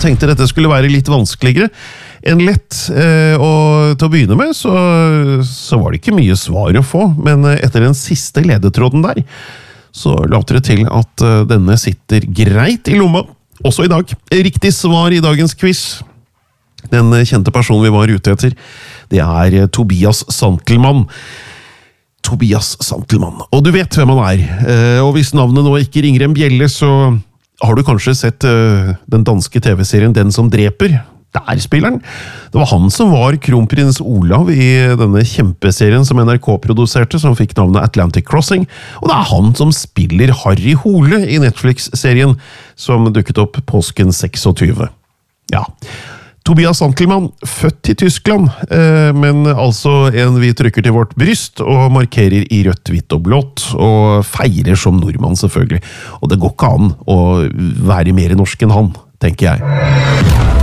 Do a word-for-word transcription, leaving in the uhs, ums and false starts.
jeg tenkte dette skulle være litt vanskeligere enn lett, eh, og til å begynne med så, så var det ikke mye svar å få, men etter den siste ledetråden der, så later det til at uh, denne sitter greit i lomma, også i dag. Riktig svar i dagens quiz. Den kjente personen vi var ute etter, det er uh, Tobias Santelmann. Tobias Santelmann. Og du vet hvem han er. Uh, og hvis navnet nå ikke ringer en bjelle, så har du kanskje sett uh, den danske tv-serien Den som dreper. Der spiller han. Det var han som var kronprins Olav i denne kjempeserien som N R K produserte, som fikk navnet Atlantic Crossing, og det er han som spiller Harry Hole i Netflix-serien som dukket opp påsken tjueseks. Ja, Tobias Santelmann, født i Tyskland, men altså en vi trykker til vårt bryst og markerer i rødt, hvitt og blått, og feirer som nordmann selvfølgelig. Og det går ikke an å være mer norsk enn han, tenker jeg.